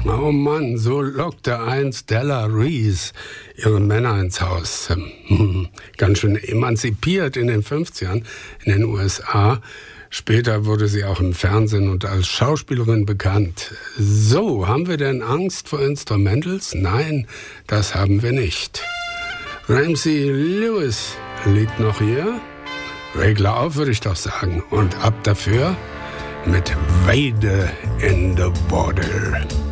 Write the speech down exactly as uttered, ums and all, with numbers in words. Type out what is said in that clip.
Oh Mann, so lockte einst Della Reese ihre Männer ins Haus. Hm, ganz schön emanzipiert in den fünfzigern in den U S A. Später wurde sie auch im Fernsehen und als Schauspielerin bekannt. So, haben wir denn Angst vor Instrumentals? Nein, das haben wir nicht. Ramsey Lewis liegt noch hier. Regler auf, würde ich doch sagen. Und ab dafür mit Wade in the Water.